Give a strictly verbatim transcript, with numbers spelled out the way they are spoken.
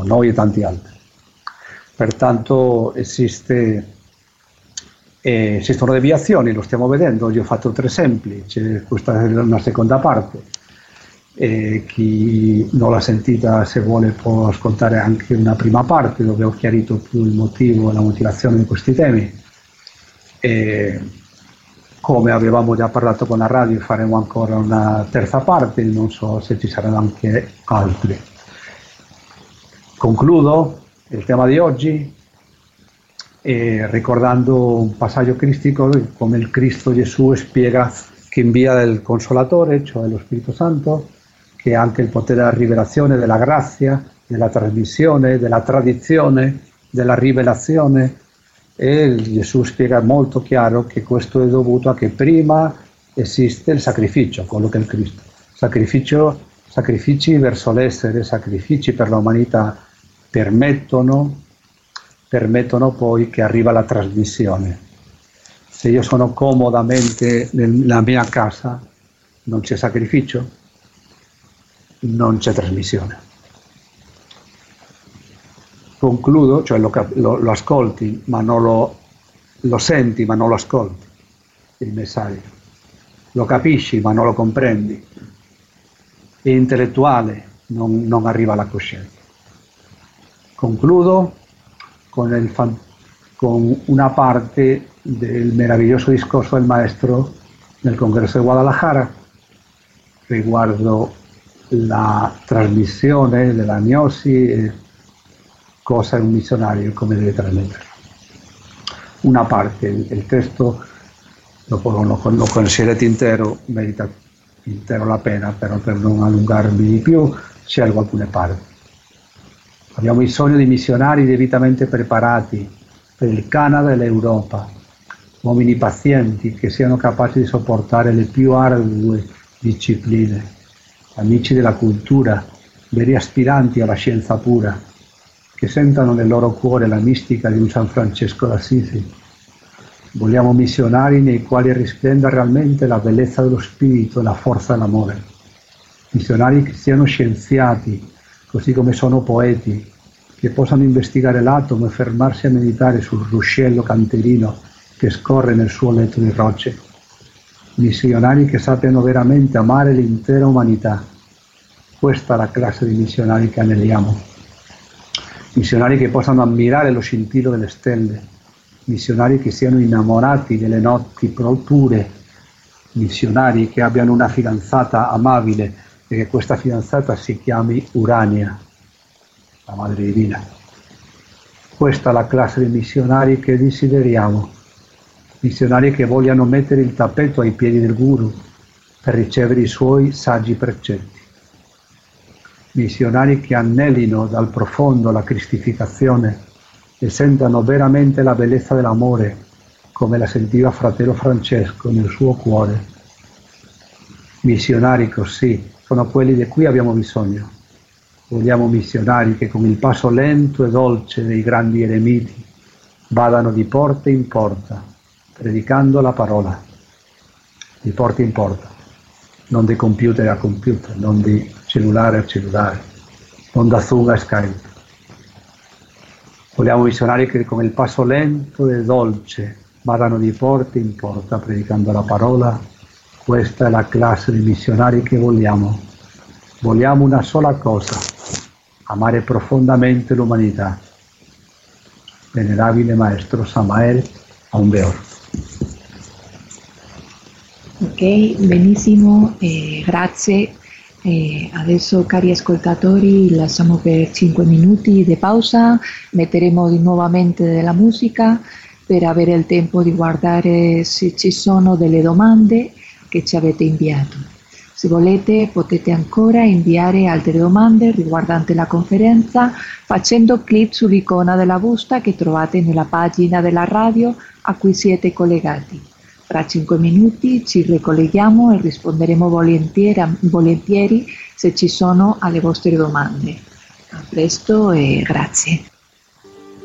con noi e tanti altri. Pertanto esiste, eh, esistono deviazioni, lo stiamo vedendo. Oggi ho fatto tre esempi, c'è questa è una seconda parte. E chi non l'ha sentita, se vuole, può ascoltare anche una prima parte dove ho chiarito più il motivo e la motivazione di questi temi. E come avevamo già parlato con la radio, faremo ancora una terza parte, non so se ci saranno anche altri. Concludo il tema di oggi eh, ricordando un passaggio cristico, come il Cristo Gesù spiega che invia il Consolatore, cioè lo Spirito Santo, che ha anche il potere della rivelazione, della grazia, della trasmissione, della tradizione, della rivelazione. E Gesù spiega molto chiaro che questo è dovuto a che prima esiste il sacrificio, quello che è il Cristo. Sacrificio, sacrifici verso l'essere, sacrifici per l'umanità permettono, permettono poi che arriva la trasmissione. Se io sono comodamente nella mia casa, non c'è sacrificio, non c'è trasmissione. Concludo, cioè lo, lo, lo ascolti, ma non lo, lo senti, ma non lo ascolti, il messaggio. Lo capisci, ma non lo comprendi. È intellettuale, non, non arriva alla coscienza. Concludo con, il, con una parte del meraviglioso discorso del maestro nel congresso di Guadalajara riguardo la trasmissione della gnosi e cosa è un missionario e come deve trasmetterlo. Una parte, il, il testo, dopo lo, lo conoscerete intero, merita intero la pena, però per non allungarmi di più, scelgo alcune parti. Abbiamo bisogno di missionari debitamente preparati per il Canada e l'Europa, uomini pazienti che siano capaci di sopportare le più ardue discipline, amici della cultura, veri aspiranti alla scienza pura, che sentano nel loro cuore la mistica di un San Francesco d'Assisi. Vogliamo missionari nei quali risplenda realmente la bellezza dello spirito e la forza dell'amore. Missionari che siano scienziati, così come sono poeti, che possano investigare l'atomo e fermarsi a meditare sul ruscello canterino che scorre nel suo letto di rocce. Missionari che sappiano veramente amare l'intera umanità. Questa è la classe di missionari che aneliamo. Missionari che possano ammirare lo scintillo delle stelle. Missionari che siano innamorati delle notti pure. Missionari che abbiano una fidanzata amabile e che questa fidanzata si chiami Urania, la Madre Divina. Questa è la classe di missionari che desideriamo. Missionari che vogliano mettere il tappeto ai piedi del Guru per ricevere i suoi saggi precetti. Missionari che anelino dal profondo la cristificazione e sentano veramente la bellezza dell'amore come la sentiva fratello Francesco nel suo cuore. Missionari così sono quelli di cui abbiamo bisogno. Vogliamo missionari che con il passo lento e dolce dei grandi eremiti vadano di porta in porta, predicando la parola, di porta in porta, non di computer a computer, non di cellulare a cellulare, non da Zoom a Skype. Vogliamo missionari che con il passo lento e dolce vadano di porta in porta, predicando la parola. Questa è la classe di missionari che vogliamo. Vogliamo una sola cosa, amare profondamente l'umanità. Venerabile Maestro Samael Aumbeor. Ok, benissimo, eh, grazie. Eh, adesso, cari ascoltatori, lasciamo per cinque minuti di pausa, metteremo di nuovamente della musica per avere il tempo di guardare se ci sono delle domande che ci avete inviato. Se volete potete ancora inviare altre domande riguardanti la conferenza facendo clic sull'icona della busta che trovate nella pagina della radio a cui siete collegati. Tra cinque minuti ci ricolleghiamo e risponderemo volentieri, volentieri se ci sono alle vostre domande. A presto e grazie.